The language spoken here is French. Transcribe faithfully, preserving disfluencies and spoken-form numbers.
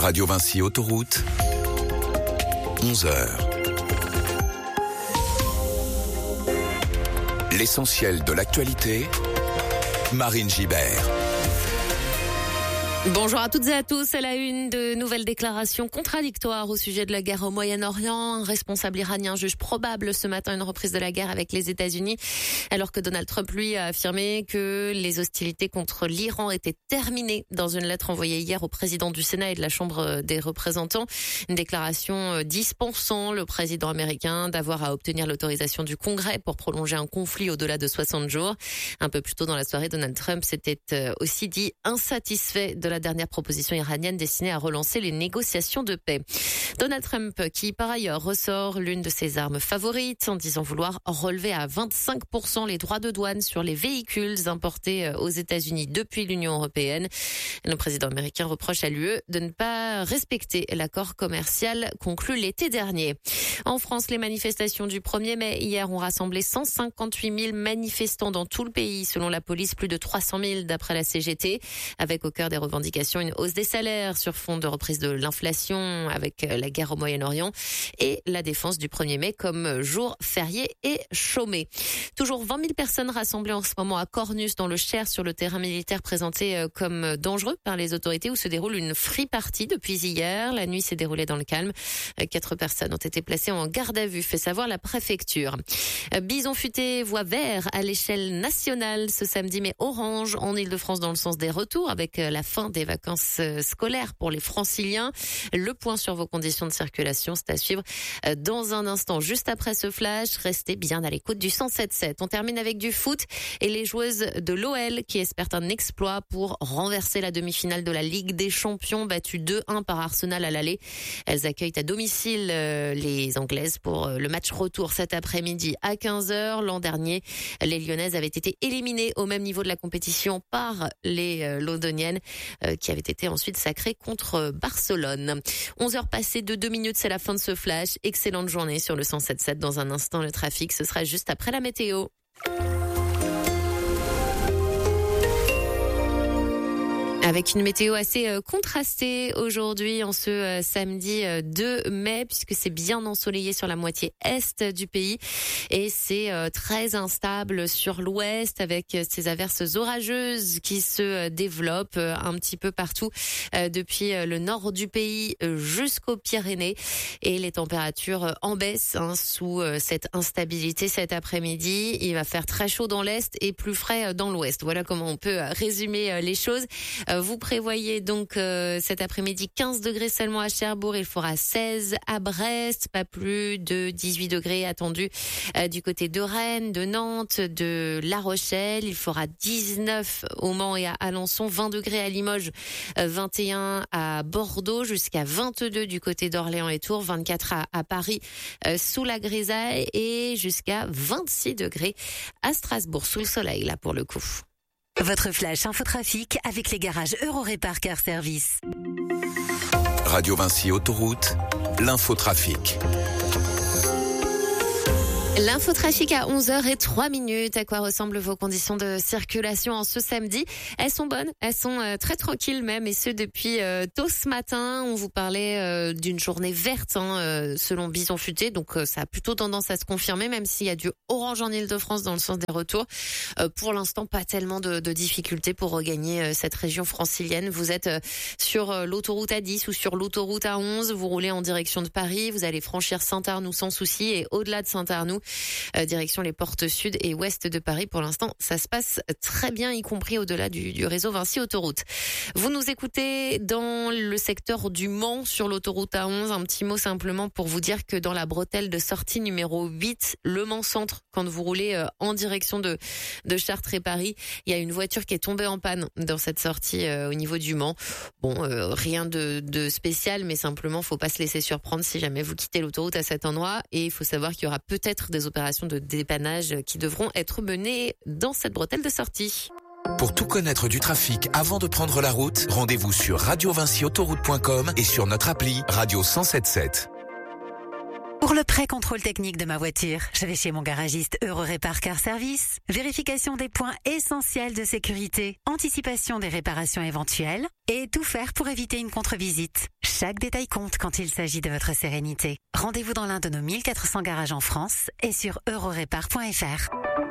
Radio Vinci Autoroute, onze heures. L'essentiel de l'actualité, Marine Gibert. Bonjour à toutes et à tous. À la une, de nouvelles déclarations contradictoires au sujet de la guerre au Moyen-Orient. Un responsable iranien juge probable ce matin une reprise de la guerre avec les États-Unis, alors que Donald Trump, lui, a affirmé que les hostilités contre l'Iran étaient terminées dans une lettre envoyée hier au président du Sénat et de la Chambre des représentants. Une déclaration dispensant le président américain d'avoir à obtenir l'autorisation du Congrès pour prolonger un conflit au-delà de soixante jours. Un peu plus tôt dans la soirée, Donald Trump s'était aussi dit insatisfait de la dernière proposition iranienne destinée à relancer les négociations de paix. Donald Trump, qui par ailleurs ressort l'une de ses armes favorites en disant vouloir relever à vingt-cinq pour cent les droits de douane sur les véhicules importés aux États-Unis depuis l'Union européenne. Le président américain reproche à l'U E de ne pas respecter l'accord commercial conclu l'été dernier. En France, les manifestations du premier mai hier ont rassemblé cent cinquante-huit mille manifestants dans tout le pays. Selon la police, plus de trois cent mille d'après la C G T, avec au cœur des revendications une hausse des salaires sur fond de reprise de l'inflation avec la guerre au Moyen-Orient et la défense du premier mai comme jour férié et chômé. Toujours vingt mille personnes rassemblées en ce moment à Cornus dans le Cher sur le terrain militaire présenté comme dangereux par les autorités où se déroule une free party depuis hier. La nuit s'est déroulée dans le calme. Quatre personnes ont été placées en garde à vue, fait savoir la préfecture. Bison futé voit vert à l'échelle nationale ce samedi, mais orange en Île-de-France dans le sens des retours avec la fin des vacances scolaires pour les franciliens. Le point sur vos conditions de circulation, c'est à suivre dans un instant. Juste après ce flash, restez bien à l'écoute du cent sept sept. On termine avec du foot et les joueuses de l'O L qui espèrent un exploit pour renverser la demi-finale de la Ligue des Champions, battue deux un par Arsenal à l'aller. Elles accueillent à domicile les Anglaises pour le match retour cet après-midi à quinze heures. L'an dernier, les Lyonnaises avaient été éliminées au même niveau de la compétition par les Londoniennes, qui avait été ensuite sacré contre Barcelone. onze heures passées de deux minutes, c'est la fin de ce flash. Excellente journée sur le cent sept sept. Dans un instant, le trafic, ce sera juste après la météo. Avec une météo assez contrastée aujourd'hui en ce samedi deux mai, puisque c'est bien ensoleillé sur la moitié est du pays et c'est très instable sur l'ouest avec ces averses orageuses qui se développent un petit peu partout depuis le nord du pays jusqu'aux Pyrénées et les températures en baisse hein, sous cette instabilité cet après-midi. Il va faire très chaud dans l'est et plus frais dans l'ouest. Voilà comment on peut résumer les choses. Vous prévoyez donc euh, cet après-midi quinze degrés seulement à Cherbourg, il fera seize à Brest, pas plus de dix-huit degrés attendus euh, du côté de Rennes, de Nantes, de La Rochelle, il fera dix-neuf au Mans et à Alençon, vingt degrés à Limoges, euh, vingt et un à Bordeaux, jusqu'à vingt-deux du côté d'Orléans et Tours, vingt-quatre à, à Paris euh, sous la grisaille et jusqu'à vingt-six degrés à Strasbourg sous le soleil là pour le coup. Votre flash infotrafic avec les garages Eurorépar Car Service. Radio Vinci Autoroute, l'infotrafic. L'infotrafic à onze heures zéro trois minutes. À quoi ressemblent vos conditions de circulation en ce samedi? Elles sont bonnes, elles sont euh, très tranquilles même, et ce depuis euh, tôt ce matin. On vous parlait euh, d'une journée verte hein, euh, selon Bison futé, donc euh, ça a plutôt tendance à se confirmer, même s'il y a du orange en Île-de-France dans le sens des retours. Euh, pour l'instant, pas tellement de, de difficultés pour regagner euh, cette région francilienne. Vous êtes euh, sur euh, l'autoroute A dix ou sur l'autoroute A onze, vous roulez en direction de Paris, vous allez franchir Saint-Arnoux sans souci, et au-delà de Saint-Arnoux, Euh, direction les portes sud et ouest de Paris. Pour l'instant, ça se passe très bien, y compris au-delà du, du réseau Vinci Autoroute. Vous nous écoutez dans le secteur du Mans sur l'autoroute A onze. Un petit mot simplement pour vous dire que dans la bretelle de sortie numéro huit, Le Mans Centre, quand vous roulez euh, en direction de, de Chartres et Paris, il y a une voiture qui est tombée en panne dans cette sortie euh, au niveau du Mans. Bon, euh, rien de, de spécial, mais simplement, faut pas se laisser surprendre si jamais vous quittez l'autoroute à cet endroit. Et il faut savoir qu'il y aura peut-être des opérations de dépannage qui devront être menées dans cette bretelle de sortie. Pour tout connaître du trafic avant de prendre la route, rendez-vous sur radio vinci autoroute point com et sur notre appli Radio cent soixante-dix-sept. Pour le pré-contrôle technique de ma voiture, je vais chez mon garagiste Eurorépar Car Service. Vérification des points essentiels de sécurité, anticipation des réparations éventuelles et tout faire pour éviter une contre-visite. Chaque détail compte quand il s'agit de votre sérénité. Rendez-vous dans l'un de nos mille quatre cents garages en France et sur eurorépar point f r.